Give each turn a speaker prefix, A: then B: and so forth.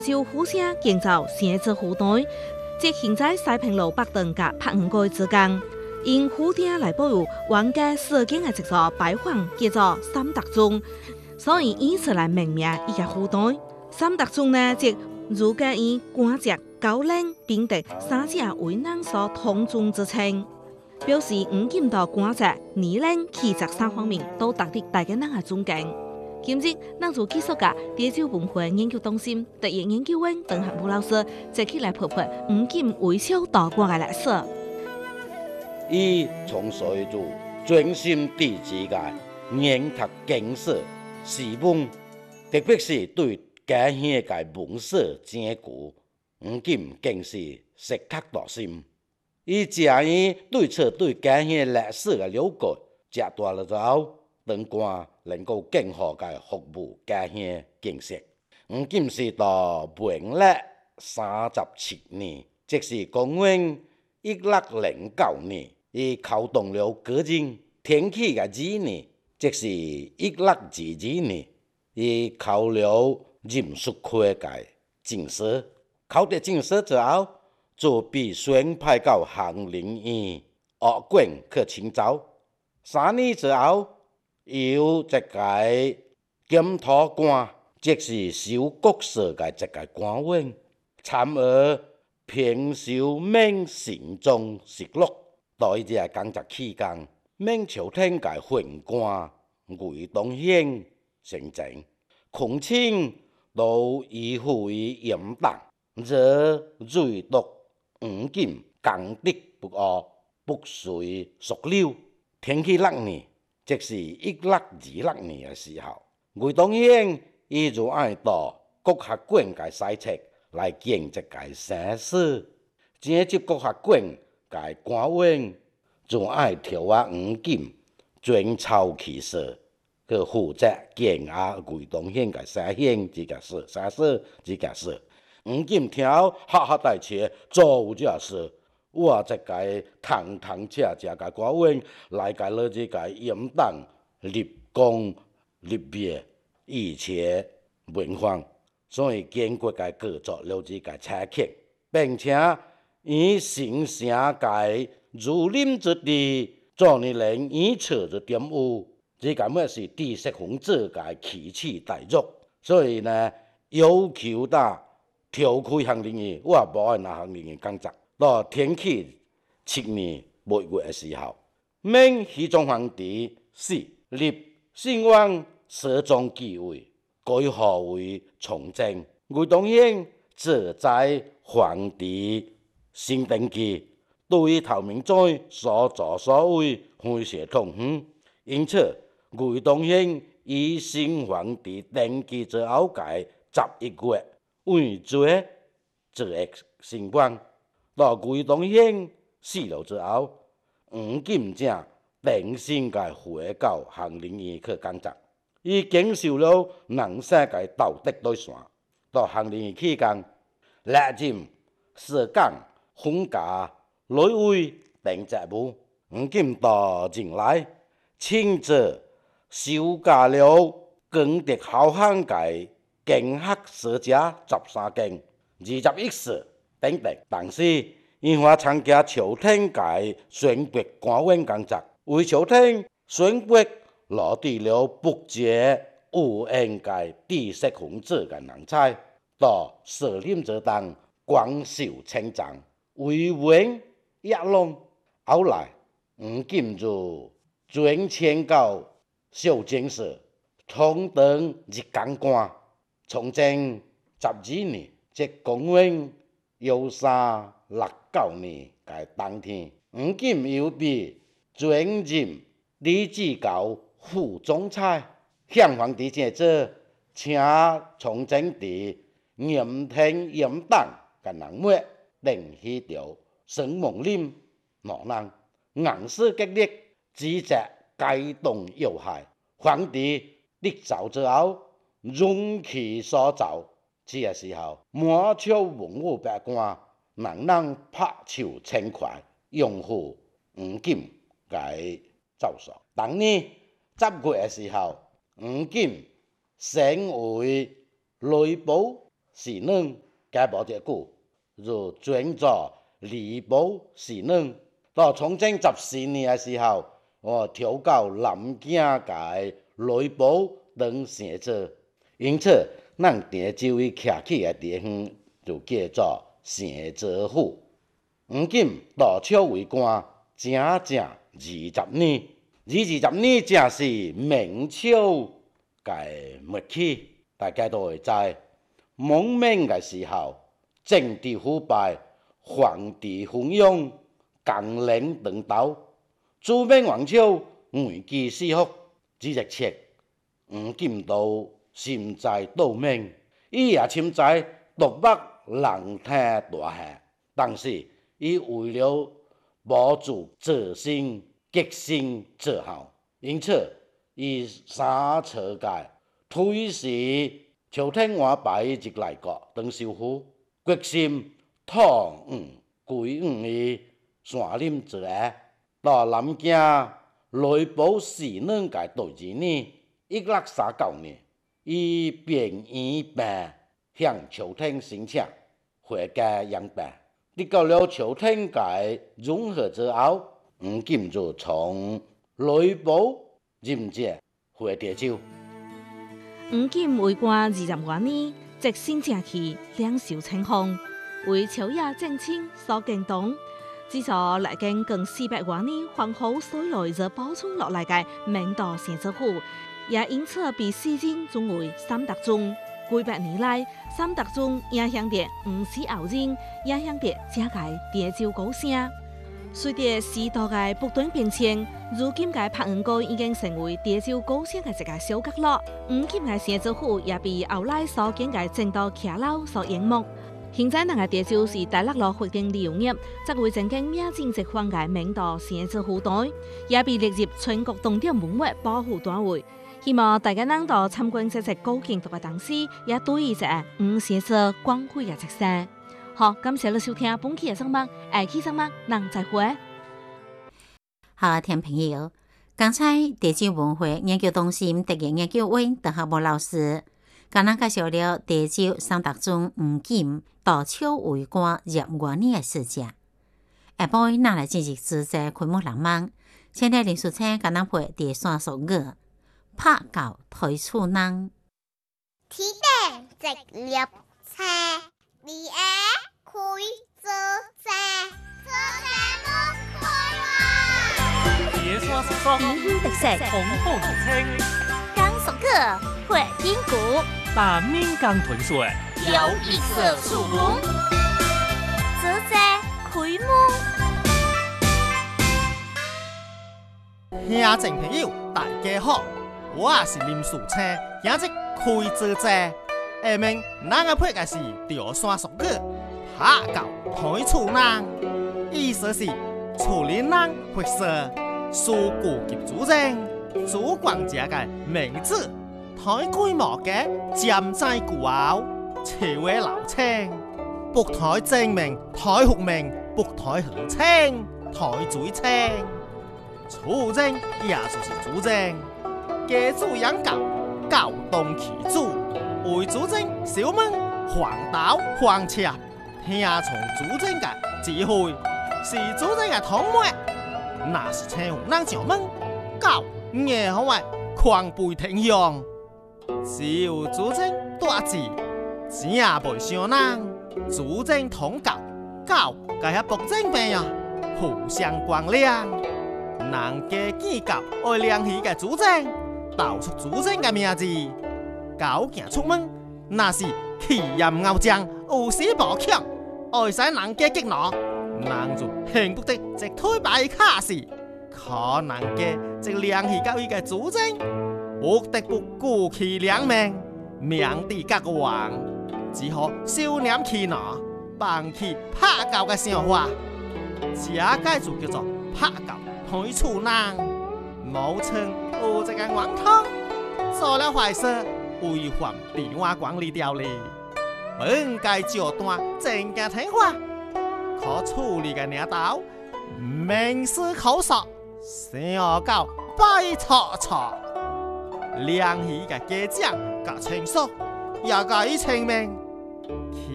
A: 就火车建造新子湖台，即行在西平路北段甲柏园街之间。因湖顶内部有王家四间的一座白房，叫做三德钟，所以以此来命名伊个湖台。三德钟呢，即儒家以官职、高领、并得三者为人所统钟之称，表示五金到官职、年龄、气质三方面都达得大家人的尊敬。今日，咱就继续甲地州文化研究中心特约研究员邓汉武老师，一起来剖剖五金维修大官的历史。
B: 伊从随住专心致志个研读经史、史文，特别是对家乡个文史整固，五金更是深刻大心。伊正伊对此对家乡历史个了解，食大了之后，当官能够更好个服务家乡建设。五金是到明历37年，即是公元1609年。伊考动了个人天启个2年，即是1622年，伊考了任术科个进士。考得进士之后，就被选派到翰林院学馆去请教。3年之后，由一个检讨官，即是修国史个一个官员，参与评修明宪宗实录。在伊个工作期间，明朝廷个宦官魏东兴先生，控请都依附于严党，则瑞毒五金功德不阿，不随俗流。天启6年，即是1626年的时候，魏东兴伊就爱到国学馆个西侧来建一个省史，建这国学馆个官员就爱调五金专抄其事，去负责建压魏东兴个省县这件事，省史这件事。五金听后哈哈大笑，做这事。我这个堂堂正正个官员来个了这个严党立功立业，一切文化，所以建国个各作了这个车客，并且以形成个如临之地，做你人以此之点有，这个么是知识分子个奇耻大辱，所以呢，要求他调开翰林院，我无爱拿翰林院工作。到天启7年8月的时候，明熹宗皇帝死，立信王舍宗继位，改号为崇祯。魏东兴则在皇帝新登基，对头名嘴所作所为非常痛恨，因此魏东兴以新皇帝登基之后个11月为罪做新官。到魏东兴死了之后，吴金正重新个回到翰林院去工作。伊经受了人生个道德对线。到翰林院期间，历任设讲、分家、内卫等职务。吴金到前来，亲自修改了功德浩瀚个经学史家13件、21史等等。但是，因为参加朝廷个选拔官员工作，为朝廷选拔落地了不竭有缘个知识分子个人才，到设任之当广受称赞，为文业龙。后来，吴金就转迁到小京市，同当日工官。从政12年，即公元1369年个冬天，吴金又被转任李子高副总裁，向皇帝请旨，请崇祯帝严听严党个人物，定起条沈梦林闹人，硬是激烈，指责该党有害。皇帝立诏之后，容其所造。这个时候，满朝文武百官人人拍手称快，拥护吴金个奏疏。当年10月的时候，吴金升为礼部士嫩，加无一句，就转作李宝士嫩。到崇祯14年的时候，我调到南京界雷宝当城做，因此咱滇州伊徛起的地方就叫做城州府。黄金大秋为官，整整20年。20年正是明朝嘅末期，大家都会知。蒙明嘅时候，政治腐败，皇帝昏庸，江陵长斗，朱明王朝危机四伏，只一切黄金都心在斗命，伊也深知独目人听大下，但是伊为了保住自身，决心做好，因此伊三朝界推示朝廷安排伊入内阁当首辅，决心统归于山林做下。到南京雷宝士嫩界第2年，1639年，伊便医病向朝廷申请回家养病。得到了朝廷界融合之后，黄金就从雷宝任职回滇州。
A: 黄金为官20多年，积心正气，两袖清风，为朝野政亲所敬重。至少来经近400多年皇后所来则保存落来嘅明道城州府，也因此被世人尊为三德宗。几百年来，三德宗影响着唔少后人，影响着这个滇州高声。随着时代嘅不断变迁，如今嘅柏园街已经成为滇州高声嘅一个小角落。黄金嘅城州府也被后来所建嘅正道骑楼所淹没。现在咱嘅滇州是大陆路发展旅游业，则为曾经名震一方嘅明道城州府台，也被列入全国重点文物保护单位。希望大家能到参观这只高建筑嘅同时，也对意一下城州光辉嘅特色。好，感谢你收听本期嘅节目，下期节目咱再会。
C: 好，听朋友，刚才滇州文化研究中心特约研究员邓学武老师，甲咱介绍了滇州三德宗黄金大秋为官20多年的事情。下晡咱来进行主题开幕浪漫，请听林淑清甲咱配第三首歌。拍到推厝人，
D: 天顶直立车，你爱开做车，做车莫开啦！
E: 野山石松，
A: 天空特色，
E: 红红土青，
D: 刚熟客会筋骨，
E: 把面刚豚水，
D: 有一色树木，做车开幕。
F: 兄弟朋友，大家好。我也是林树清，今日开做者。下面咱个配嘅是潮汕俗语，拍到推厝人，意思是厝里人会说，事故及主政，主管家嘅名字，抬规模嘅占在古后，朝位流清，不抬正名，抬复名，不抬横清，抬嘴清，主政也就是主政。家主养狗，狗当其主。为主政小门黄豆黄车，听从主政嘅指挥，是主政嘅统末。那是青红人上门，狗夜好外狂背天香。只有主政大字，正袂伤人。主政统狗，狗介遐保证病啊，互相光亮。人家见狗爱亮起嘅主政。道出主政嘅名字，狗行出门，那是气焰傲将，有死无强，爱使人家激怒，人就恨不得直推把伊卡死。可人家直亮起到伊嘅主政，不得不顾其良命，命地甲王，只好收敛气恼，放弃拍狗嘅想法。这个就叫做拍狗推厝人。冒称有一个冤通，做了坏事，违反治安管理条例，本该照单正经听话，可处理嘅领导明思口说，想到摆错错，两起嘅家长甲亲属也甲伊清明，